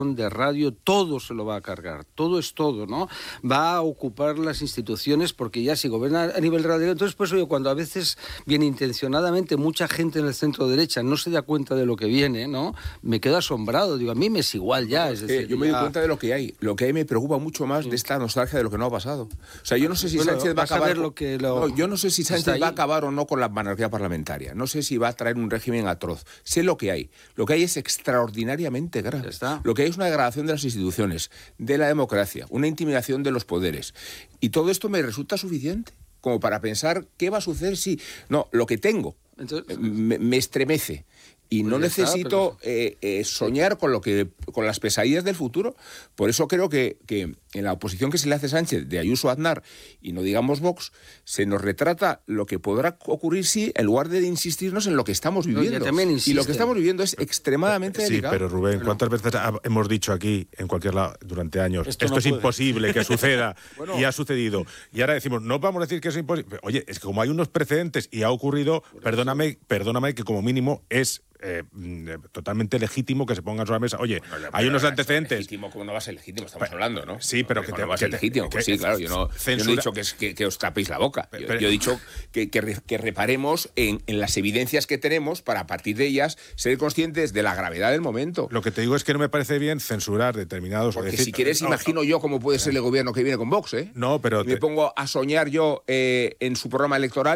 de radio, todo se lo va a cargar, todo es todo, ¿no? Va a ocupar las instituciones porque ya si gobierna a nivel radio, entonces pues oye, cuando a veces bien intencionadamente mucha gente en el centro derecha no se da cuenta de lo que viene, ¿no? Me quedo asombrado, digo, a mí me es igual ya. Es decir, yo me doy cuenta de lo que hay me preocupa mucho más de esta nostalgia de lo que no ha pasado. O sea, yo no sé si Sánchez va a acabar... yo no sé si Sánchez va a acabar o no con la monarquía parlamentaria, no sé si va a traer un régimen atroz, sé lo que hay es extraordinariamente grave, lo que hay es una degradación de las instituciones, de la democracia, una intimidación de los poderes. Y todo esto me resulta suficiente como para pensar qué va a suceder si... No, lo que tengo me estremece. Y no necesito soñar con las pesadillas del futuro. Por eso creo que en la oposición que se le hace Sánchez de Ayuso a Aznar, y no digamos Vox, se nos retrata lo que podrá ocurrir si, en lugar de insistirnos en lo que estamos viviendo. Y lo que estamos viviendo es extremadamente delicado. Sí, pero Rubén, ¿cuántas veces hemos dicho aquí, en cualquier lado, durante años, esto es imposible que suceda, y ha sucedido? Y ahora decimos, no vamos a decir que es imposible. Oye, es que como hay unos precedentes y ha ocurrido, perdóname que como mínimo es... totalmente legítimo que se pongan sobre la mesa. Oye, hay unos antecedentes. Legítimo, ¿cómo no va a ser legítimo? Estamos hablando, ¿no? Sí, pero que no va a ser legítimo. Pues sí, claro. Yo no he dicho que os tapéis la boca. Yo he dicho que reparemos en las evidencias que tenemos para, a partir de ellas, ser conscientes de la gravedad del momento. Lo que te digo es que no me parece bien censurar determinados... Porque si quieres, imagino yo cómo puede ser el gobierno que viene con Vox, ¿eh? No, pero... Me pongo a soñar yo en su programa electoral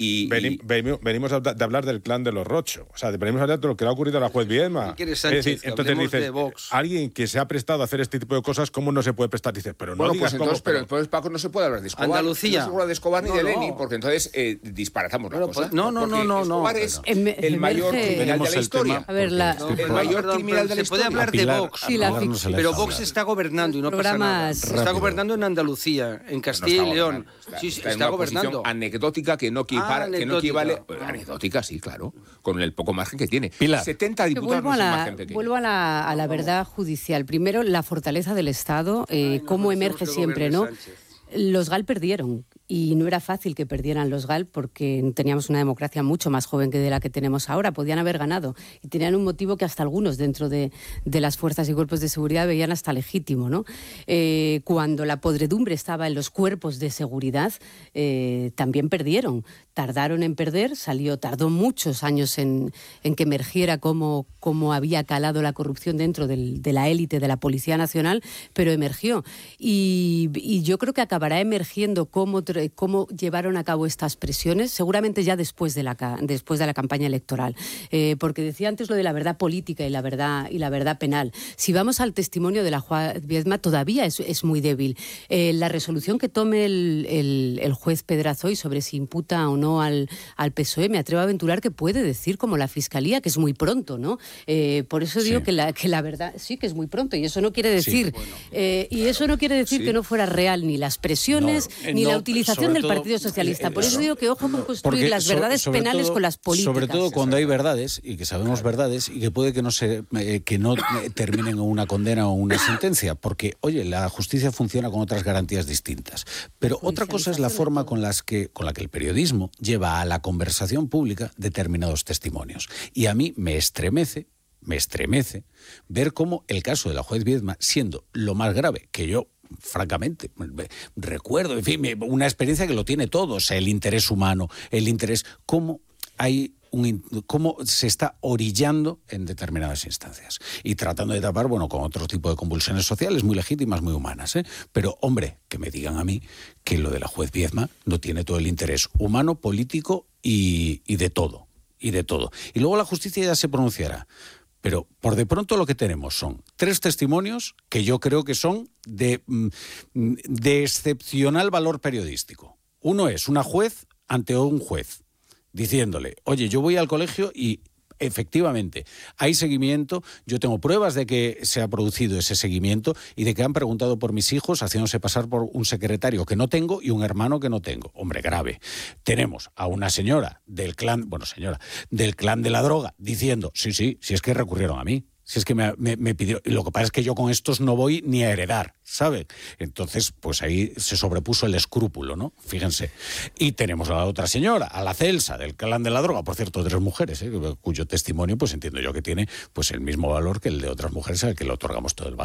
venimos de hablar del clan de los Rocho. O sea, venimos a hablar de lo que le ha ocurrido a la juez Viedma. Entonces dices, de Vox. Alguien que se ha prestado a hacer este tipo de cosas, ¿cómo no se puede prestar? Dices, pero no digas pues entonces, cómo... Pero Paco, no se puede hablar de Escobar. Andalucía. No se puede hablar de Escobar ni de Lenin, porque entonces disparatamos la cosa. No. Escobar es el mayor criminal de la historia. A ver, el mayor criminal de la historia. Se puede hablar de Vox, pero Vox está gobernando y no pasa nada. Está gobernando en Andalucía, en Castilla y León. Sí, está gobernando. Anecdótica que no equivale... Anecdótica, sí, claro, con el poco margen que tiene. Pilar. 70 diputados no es un margen pequeño. Vuelvo a la verdad judicial. Primero, la fortaleza del Estado, cómo emerge siempre, ¿no? Los GAL perdieron. Y no era fácil que perdieran los GAL porque teníamos una democracia mucho más joven que de la que tenemos ahora. Podían haber ganado. Y tenían un motivo que hasta algunos dentro de las fuerzas y cuerpos de seguridad veían hasta legítimo, ¿no? Cuando la podredumbre estaba en los cuerpos de seguridad, también perdieron. Tardaron en perder, tardó muchos años en que emergiera cómo había calado la corrupción dentro de la élite de la Policía Nacional, pero emergió. Y yo creo que acabará emergiendo cómo llevaron a cabo estas presiones, seguramente ya después de la campaña electoral. Porque decía antes lo de la verdad política y la verdad penal. Si vamos al testimonio de la juez Viedma, todavía es muy débil. La resolución que tome el juez Pedrazoy sobre si imputa o no al PSOE, me atrevo a aventurar que puede decir, como la Fiscalía, que es muy pronto, ¿no? Por eso digo que la verdad sí que es muy pronto, y eso no quiere decir que no fuera real ni las presiones ni la utilización del Partido Socialista. Por eso digo que ojo con construir las verdades penales con las políticas. Sobre todo cuando hay verdades, y que sabemos verdades, y que puede que no terminen en una condena o una sentencia, porque, oye, la justicia funciona con otras garantías distintas. Pero otra cosa es la forma con la que el periodismo lleva a la conversación pública determinados testimonios. Y a mí me estremece ver cómo el caso de la juez Viedma, siendo lo más grave, que yo francamente recuerdo, en fin, una experiencia que lo tiene todo, o sea, el interés humano, cómo se está orillando en determinadas instancias y tratando de tapar, con otro tipo de convulsiones sociales muy legítimas, muy humanas, pero, hombre, que me digan a mí que lo de la juez Viedma no tiene todo el interés humano, político y de todo. Y luego la justicia ya se pronunciará. Pero por de pronto lo que tenemos son 3 testimonios que yo creo que son de excepcional valor periodístico. Uno es una juez ante un juez, diciéndole, oye, yo voy al colegio y efectivamente hay seguimiento, yo tengo pruebas de que se ha producido ese seguimiento y de que han preguntado por mis hijos haciéndose pasar por un secretario que no tengo y un hermano que no tengo. Hombre, grave. Tenemos a una señora del clan de la droga diciendo, sí, si es que recurrieron a mí. Si es que me pidió... Y lo que pasa es que yo con estos no voy ni a heredar, ¿sabe? Entonces, pues ahí se sobrepuso el escrúpulo, ¿no? Fíjense. Y tenemos a la otra señora, a la Celsa, del clan de la droga, por cierto, 3 mujeres, cuyo testimonio, pues entiendo yo que tiene pues el mismo valor que el de otras mujeres al que le otorgamos todo el valor.